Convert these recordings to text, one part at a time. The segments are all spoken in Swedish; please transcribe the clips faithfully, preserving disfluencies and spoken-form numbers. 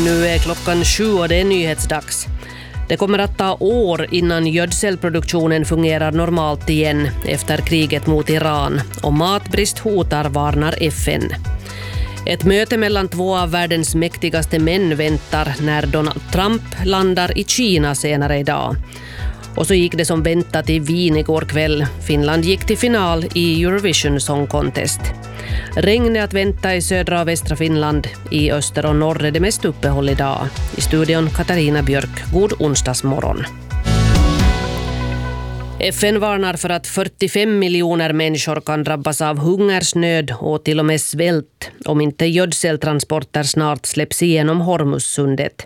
Nu är klockan sju och det är nyhetsdags. Det kommer att ta år innan gödselproduktionen fungerar normalt igen efter kriget mot Iran och matbrist hotar, varnar F N. Ett möte mellan två av världens mäktigaste män väntar när Donald Trump landar i Kina senare idag. Och så gick det som väntat i Wien igår kväll. Finland gick till final i Eurovision Song Contest. Regn är att vänta i södra och västra Finland. I öster och norr är det mest uppehåll idag. I studion Katarina Björk. God onsdagsmorgon. F N varnar för att fyrtiofem miljoner människor kan drabbas av hungersnöd och till och med svält om inte gödseltransporter snart släpps igenom Hormuzsundet.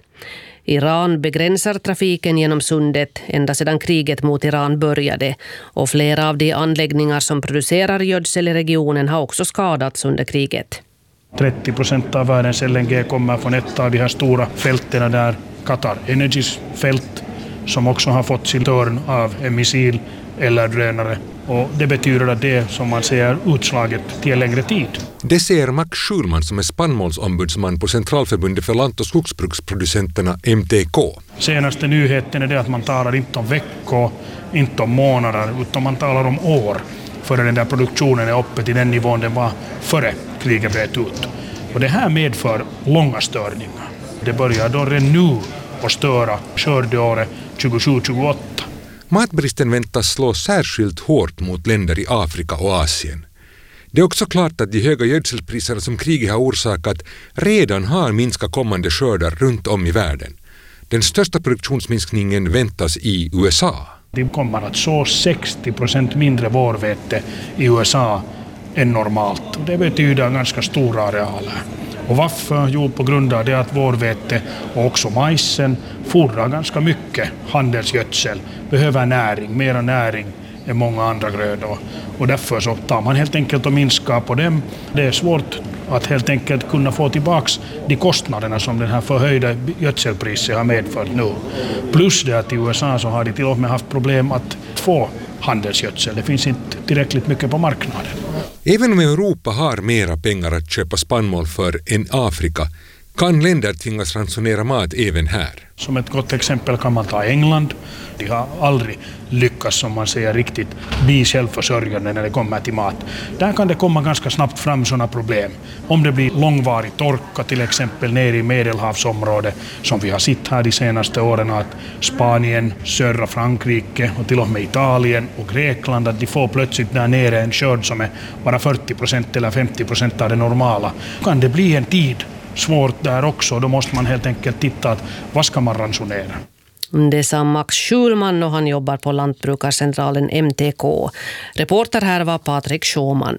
Iran begränsar trafiken genom sundet ända sedan kriget mot Iran började och flera av de anläggningar som producerar gödsel i regionen har också skadats under kriget. trettio procent av världens L N G kommer från ett av de här stora fälten där, Qatar Energys fält, som också har fått sin törn av en missil eller drönare. Och det betyder att det, som man säger, utslaget till längre tid. Det säger Max Schulman som är spannmålsombudsman på Centralförbundet för lant- och skogsbruksproducenterna M T K. Senaste nyheten är det att man talar inte om veckor, inte om månader, utan man talar om år för den där produktionen är uppe till den nivån den var före kriget bröt ut. Och det här medför långa störningar. Det börjar då redan nu att störa skördeåret tjugosju tjugoåtta. Matbristen väntas slå särskilt hårt mot länder i Afrika och Asien. Det är också klart att de höga gödselpriserna som kriget har orsakat redan har minskat kommande skördar runt om i världen. Den största produktionsminskningen väntas i U S A. Det kommer att så sextio procent mindre vårvete i U S A än normalt. Det betyder ganska stora arealer. Och varför? Jo, på grund av det att vårvete och också majsen fordrar ganska mycket handelsgödsel, behöver näring, mera näring än många andra grödor. Och därför så tar man helt enkelt och minskar på dem. Det är svårt att helt enkelt kunna få tillbaks de kostnaderna som den här förhöjda gödselpriset har medfört nu. Plus det att i U S A så har de till och med haft problem att få handelsgödsel. Det finns inte tillräckligt mycket på marknaden. Även om Europa har mera pengar att köpa spannmål för än Afrika kan länder tvingas ransonera mat även här. Som ett gott exempel kan man ta England. De har aldrig lyckats, som man säger, riktigt bli självförsörjande när det kommer till mat. Där kan det komma ganska snabbt fram sådana problem. Om det blir långvarig torka till exempel nere i Medelhavsområdet, som vi har sett här de senaste åren, att Spanien, södra Frankrike och till och med Italien och Grekland, att de får plötsligt där nere en skörd som är bara fyrtio procent eller femtio procent av det normala. Kan det bli en tid svårt där också, då måste man helt enkelt titta att vad ska man ransonera. Det sa Max Schulman och han jobbar på Lantbrukarcentralen M T K. Reporter här var Patrik Schauman.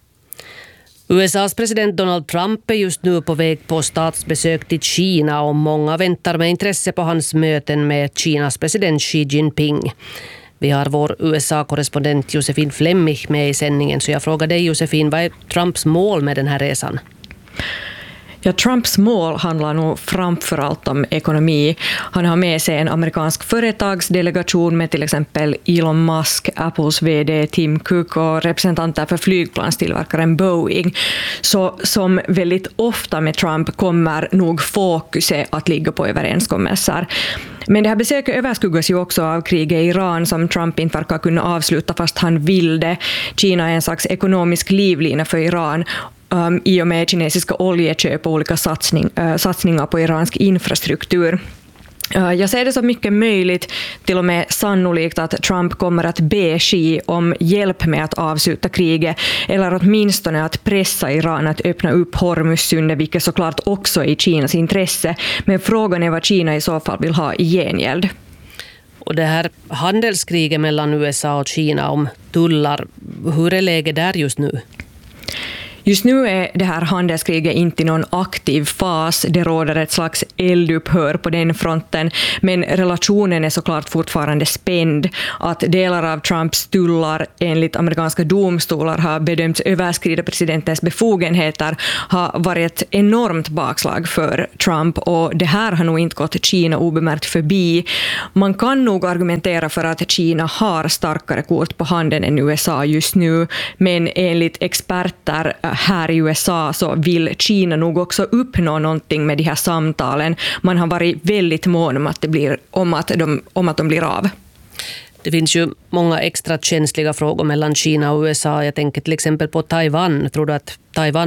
U S A:s president Donald Trump är just nu på väg på statsbesök till Kina och många väntar med intresse på hans möten med Kinas president Xi Jinping. Vi har vår U S A-korrespondent Josefin Flemmig med i sändningen, så jag frågar dig Josefin, vad är Trumps mål med den här resan? Ja, Trumps mål handlar nog framförallt om ekonomi. Han har med sig en amerikansk företagsdelegation med till exempel Elon Musk, Apples vd Tim Cook och representanter för flygplanstillverkaren Boeing. Så som väldigt ofta med Trump kommer nog fokuset att ligga på överenskommelser. Men det här besöket överskuggas ju också av kriget i Iran som Trump inte verkar kunna avsluta fast han vill det. Kina är en slags ekonomisk livlina för Iran. Um, i och med kinesiska oljeköp och olika satsning, uh, satsningar på iransk infrastruktur. Uh, jag ser det som mycket möjligt, till och med sannolikt, att Trump kommer att be Xi om hjälp med att avsluta kriget, eller åtminstone att pressa Iran att öppna upp Hormuzsundet, vilket såklart också är i Kinas intresse. Men frågan är vad Kina i så fall vill ha i gengäld. Och det här handelskriget mellan U S A och Kina om tullar, hur är läget där just nu? Just nu är det här handelskriget inte i någon aktiv fas. Det råder ett slags eldupphör på den fronten. Men relationen är såklart fortfarande spänd. Att delar av Trumps tullar enligt amerikanska domstolar har bedömts överskrida presidentens befogenheter har varit ett enormt bakslag för Trump. Och det här har nog inte gått Kina obemärkt förbi. Man kan nog argumentera för att Kina har starkare kort på handen än U S A just nu. Men enligt experter här i U S A så vill Kina nog också uppnå någonting med de här samtalen. Man har varit väldigt mån om att, det blir, om att, de, om att de blir av. Det finns ju många extra känsliga frågor mellan Kina och U S A. Jag tänker till exempel på Taiwan. Tror du att Taiwan